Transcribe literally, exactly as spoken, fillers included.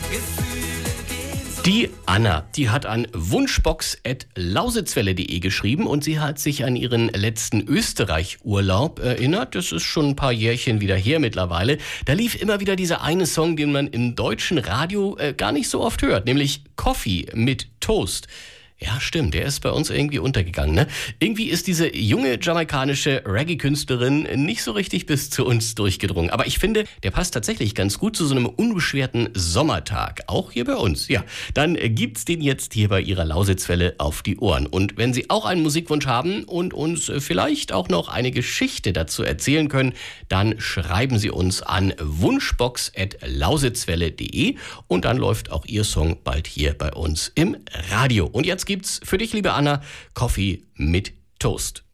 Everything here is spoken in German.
Die Anna, die hat an wunschbox at lausitzwelle punkt de geschrieben und sie hat sich an ihren letzten Österreich-Urlaub erinnert. Das ist schon ein paar Jährchen wieder her mittlerweile. Da lief immer wieder dieser eine Song, den man im deutschen Radio äh, gar nicht so oft hört, nämlich Coffee mit Toast. Ja, stimmt, der ist bei uns irgendwie untergegangen, ne? Irgendwie ist diese junge jamaikanische Reggae-Künstlerin nicht so richtig bis zu uns durchgedrungen. Aber ich finde, der passt tatsächlich ganz gut zu so einem unbeschwerten Sommertag. Auch hier bei uns, ja. Dann gibt's den jetzt hier bei ihrer Lausitzwelle auf die Ohren. Und wenn Sie auch einen Musikwunsch haben und uns vielleicht auch noch eine Geschichte dazu erzählen können, dann schreiben Sie uns an wunschbox at lausitzwelle punkt de und dann läuft auch Ihr Song bald hier bei uns im Radio. Und jetzt gibt's für dich, liebe Anna, Coffee mit Toast.